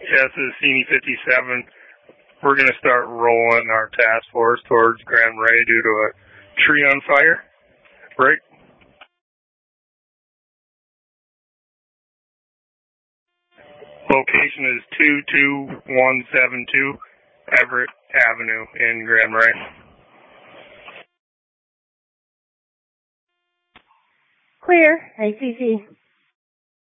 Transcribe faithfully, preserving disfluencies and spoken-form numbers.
Yes, this is C N E fifty-seven. We're going to start rolling our task force towards Grand Marais due to a tree on fire. Break. Location is two two one seven two Everett Avenue in Grand Marais. Clear, A C C.